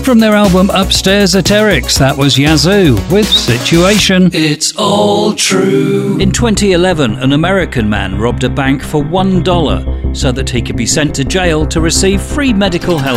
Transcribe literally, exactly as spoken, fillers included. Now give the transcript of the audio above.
From their album Upstairs Eterics, that was Yazoo with Situation. It's all true. In twenty eleven, an American man robbed a bank for one dollar so that he could be sent to jail to receive free medical help.